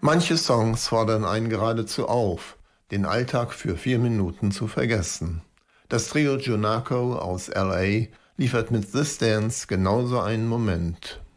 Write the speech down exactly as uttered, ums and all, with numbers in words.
Manche Songs fordern einen geradezu auf, den Alltag für vier Minuten zu vergessen. Das Trio Junako aus L A liefert mit This Dance genauso einen Moment.